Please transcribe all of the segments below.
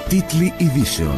Τίτλοι ειδήσεων.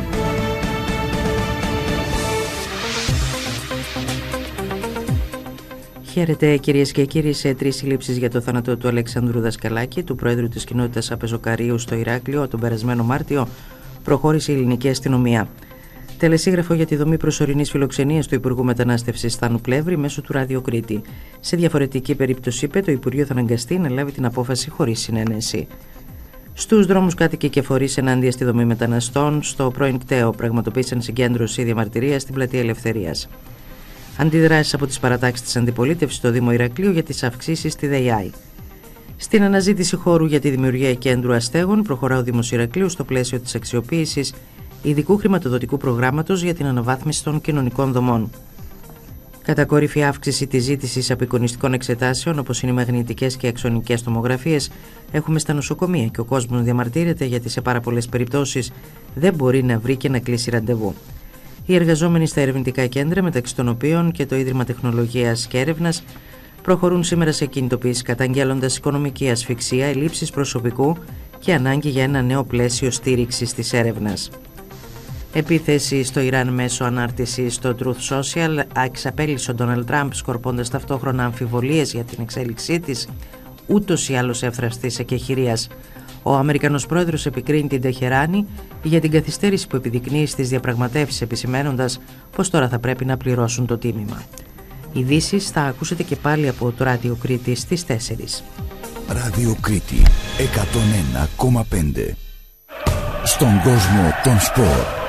Χαίρετε κυρίες και κύριοι. Σε 3 συλλήψεις για το θάνατο του Αλεξανδρού Δασκαλάκη, του πρόεδρου της κοινότητας Απεζοκαρίου στο Ηράκλειο, τον περασμένο Μάρτιο, προχώρησε η ελληνική αστυνομία. Τελεσίγραφο για τη δομή προσωρινής φιλοξενίας του Υπουργού Μετανάστευσης Θάνου Πλεύρη μέσω του Ράδιο Κρήτη. Σε διαφορετική περίπτωση, είπε, το Υπουργείο θα αναγκαστεί να λάβει την απόφαση χωρίς συνένεση. Στους δρόμους, κάτοικοι και φορείς ενάντια στη δομή μεταναστών στο πρώην κτέο πραγματοποίησαν συγκέντρωση διαμαρτυρίας στην Πλατεία Ελευθερίας. Αντιδράσεις από τις παρατάξεις της αντιπολίτευσης στο Δήμο Ηρακλείου για τις αυξήσεις στη ΔΕΙΑΗ. Στην αναζήτηση χώρου για τη δημιουργία κέντρου αστέγων προχωρά ο Δήμος Ηρακλείου στο πλαίσιο της αξιοποίησης ειδικού χρηματοδοτικού προγράμματος για την αναβάθμιση των κοινωνικών δομών. Κατακόρυφη αύξηση της ζήτησης απεικονιστικών εξετάσεων, όπως είναι οι μαγνητικές και αξονικές τομογραφίες, έχουμε στα νοσοκομεία και ο κόσμος διαμαρτύρεται γιατί σε πάρα πολλές περιπτώσεις δεν μπορεί να βρει και να κλείσει ραντεβού. Οι εργαζόμενοι στα ερευνητικά κέντρα, μεταξύ των οποίων και το Ίδρυμα Τεχνολογίας και Έρευνας, προχωρούν σήμερα σε κινητοποίηση καταγγέλλοντας οικονομική ασφυξία, ελλείψεις προσωπικού και ανάγκη για ένα νέο πλαίσιο στήριξης της έρευνας. Επίθεση στο Ιράν μέσω ανάρτησης στο Truth Social εξαπέλυσε ο Ντόναλντ Τραμπ, σκορπώντας ταυτόχρονα αμφιβολίες για την εξέλιξή της, ούτως ή άλλως εύθραυστης εκεχηρίας. Ο Αμερικανός πρόεδρος επικρίνει την Τεχεράνη για την καθυστέρηση που επιδεικνύει στις διαπραγματεύσεις, επισημαίνοντας πως τώρα θα πρέπει να πληρώσουν το τίμημα. Ειδήσεις θα ακούσετε και πάλι από το Ράδιο Κρήτη στις 4. Ράδιο Κρήτη 101,5. Στον κόσμο των σπορ.